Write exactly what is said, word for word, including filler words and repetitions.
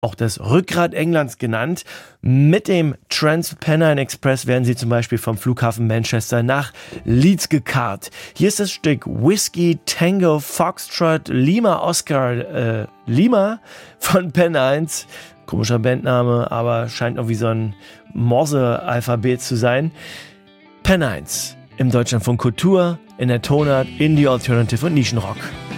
auch das Rückgrat Englands genannt. Mit dem Transpennine Express werden sie zum Beispiel vom Flughafen Manchester nach Leeds gekarrt. Hier ist das Stück Whiskey Tango Foxtrot Lima Oscar äh, Lima von Pennines. Komischer Bandname, aber scheint noch wie so ein Morse-Alphabet zu sein. Pennines im Deutschlandfunk Kultur, in der Tonart, Indie, Alternative und Nischenrock.